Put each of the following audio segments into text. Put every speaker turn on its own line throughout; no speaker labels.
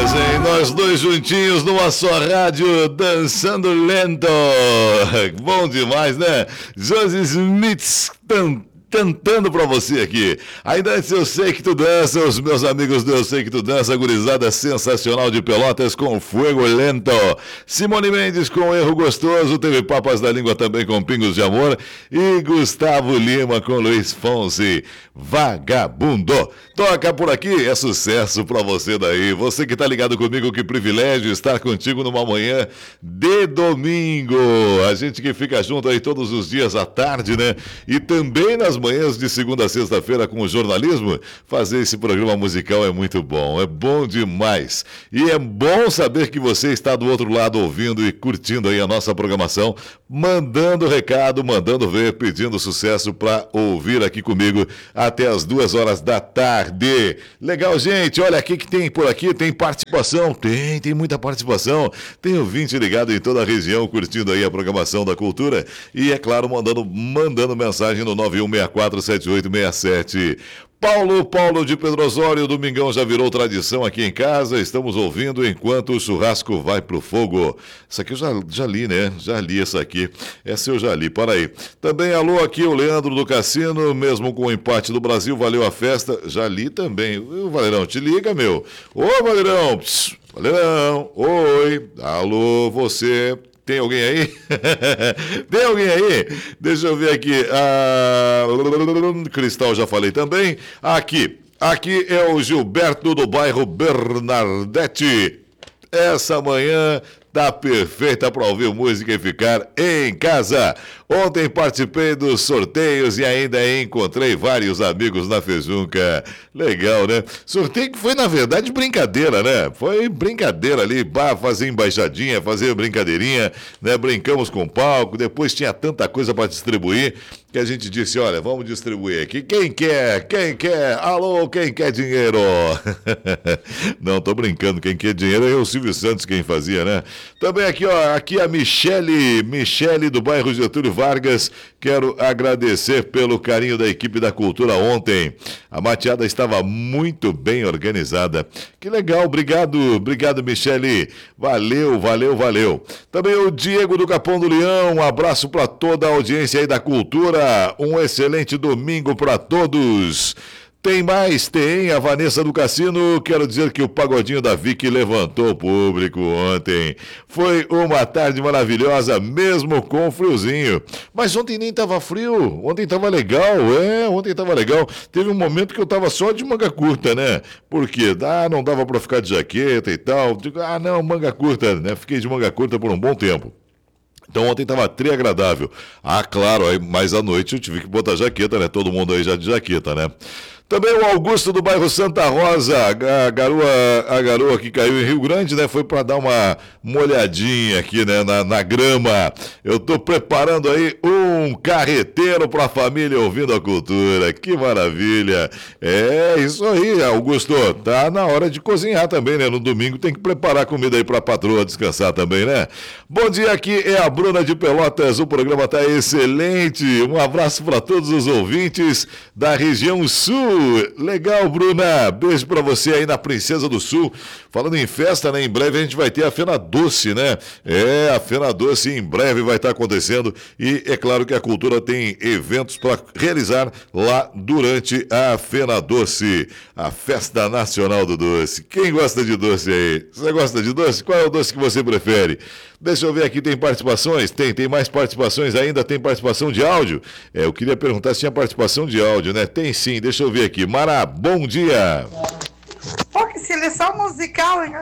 hein? Nós dois juntinhos numa só rádio, dançando lento. Bom demais, né? Josi Smith cantando pra você aqui. Ainda antes Eu Sei Que Tu Dança, os meus amigos do Eu Sei Que Tu Dança, gurizada sensacional de Pelotas com Fuego Lento. Simone Mendes com Erro Gostoso, teve Papas da Língua também com Pingos de Amor e Gustavo Lima com Luiz Fonsi, Vagabundo. Toca por aqui, é sucesso pra você daí. Você que tá ligado comigo, que privilégio estar contigo numa manhã de domingo. A gente que fica junto aí todos os dias à tarde, né? E também nas manhãs de segunda a sexta-feira com o jornalismo, fazer esse programa musical é muito bom, é bom demais. E é bom saber que você está do outro lado ouvindo e curtindo aí a nossa programação, mandando recado, mandando ver, pedindo sucesso para ouvir aqui comigo até as 2 horas da tarde. Legal, gente, olha aqui que tem por aqui, tem participação, tem muita participação, tem ouvinte ligado em toda a região, curtindo aí a programação da cultura e, é claro, mandando mensagem no 91647867. Paulo de Pedro Osório, domingão já virou tradição aqui em casa, estamos ouvindo enquanto o churrasco vai pro fogo. Isso aqui eu já li, né? Já li essa aqui. Essa eu já li, para aí. Também alô aqui o Leandro do Cassino, mesmo com o empate do Brasil, valeu a festa. Já li também. O Valerão, te liga, meu. Ô, Valerão. Pss, Valerão, oi. Alô, você... Tem alguém aí? Tem alguém aí? Deixa eu ver aqui. Cristal, já falei também. Aqui é o Gilberto do bairro Bernadette. Essa manhã tá perfeita para ouvir música e ficar em casa. Ontem participei dos sorteios e ainda encontrei vários amigos na Fejunca. Legal, né? Sorteio que foi, na verdade, brincadeira, né? Foi brincadeira ali, fazer embaixadinha, fazer brincadeirinha, né? Brincamos com o palco, depois tinha tanta coisa para distribuir que a gente disse, olha, vamos distribuir aqui. Quem quer? Alô, quem quer dinheiro? Não, tô brincando, quem quer dinheiro é o Silvio Santos quem fazia, né? Também aqui, ó, aqui a Michele do bairro Getúlio Vargas, quero agradecer pelo carinho da equipe da Cultura ontem. A mateada estava muito bem organizada. Que legal, obrigado, Michele. Valeu. Também o Diego do Capão do Leão, um abraço para toda a audiência aí da Cultura. Um excelente domingo para todos. Tem mais, tem a Vanessa do Cassino. Quero dizer que o Pagodinho da Vicky levantou o público ontem. Foi uma tarde maravilhosa, mesmo com friozinho. Mas ontem nem tava frio, ontem tava legal, ontem tava legal. Teve um momento que eu tava só de manga curta, né? Porque não dava pra ficar de jaqueta e tal. Digo, não, manga curta, né? Fiquei de manga curta por um bom tempo. Então ontem estava agradável. Claro, mas à noite eu tive que botar jaqueta, né? Todo mundo aí já de jaqueta, né? Também o Augusto do bairro Santa Rosa, a garoa que caiu em Rio Grande, né? Foi para dar uma molhadinha aqui, né? Na grama. Eu tô preparando aí um carreteiro para a família ouvindo a cultura. Que maravilha! É isso aí, Augusto. Tá na hora de cozinhar também, né? No domingo tem que preparar comida aí para a patroa descansar também, né? Bom dia, aqui é a Bruna de Pelotas. O programa tá excelente. Um abraço para todos os ouvintes da região sul. Legal, Bruna. Beijo pra você aí na Princesa do Sul. Falando em festa, né? Em breve a gente vai ter a Fena Doce, né? A Fena Doce em breve vai estar acontecendo. E é claro que a cultura tem eventos para realizar lá durante a Fena Doce, a Festa Nacional do Doce. Quem gosta de doce aí? Você gosta de doce? Qual é o doce que você prefere? Deixa eu ver aqui, tem participações? Tem mais participações ainda? Tem participação de áudio? Eu queria perguntar se tinha participação de áudio, né? Tem sim, deixa eu ver aqui. Mara, bom dia!
Pô, que seleção musical, hein?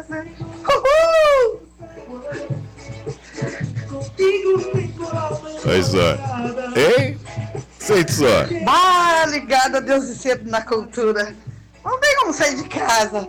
Uhul!
Olha só. Hein? Sente só.
Ligada a Deus e cedo na cultura. Não tem como sair de casa.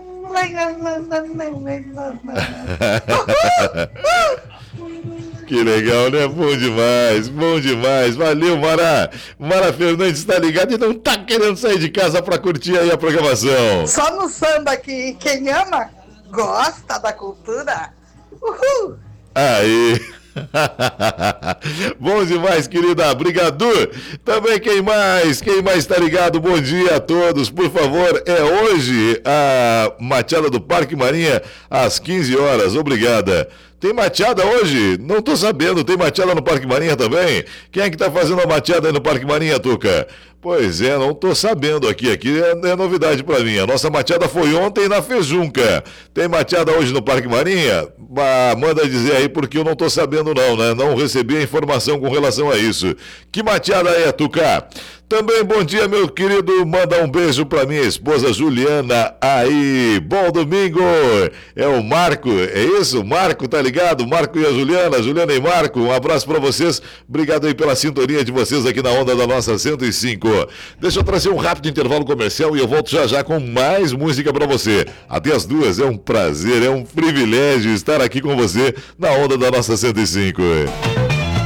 Que legal, né? Bom demais. Valeu, Mara. Mara Fernandes está ligada e não tá querendo sair de casa para curtir aí a programação.
Só no samba que quem ama, gosta da cultura. Uhul!
Aí. Bom demais, querida. Obrigado. Também quem mais? Quem mais tá ligado? Bom dia a todos. Por favor, é hoje a mateada do Parque Marinha às 15 horas. Obrigada. Tem mateada hoje? Não tô sabendo. Tem mateada no Parque Marinha também? Quem é que tá fazendo a mateada aí no Parque Marinha, Tuca? Pois é, não tô sabendo aqui. Aqui é novidade pra mim. A nossa mateada foi ontem na Fejunca. Tem mateada hoje no Parque Marinha? Manda dizer aí porque eu não tô sabendo não, né? Não recebi a informação com relação a isso. Que mateada é, Tuca? Também bom dia, meu querido. Manda um beijo pra minha esposa Juliana aí. Bom domingo. É o Marco, é isso? Marco, tá ligado? Marco e a Juliana, Juliana e Marco. Um abraço pra vocês. Obrigado aí pela sintonia de vocês aqui na onda da nossa 105. Deixa eu trazer um rápido intervalo comercial e eu volto já já com mais música pra você. Até as 2. É um prazer, é um privilégio estar aqui com você na onda da nossa 105.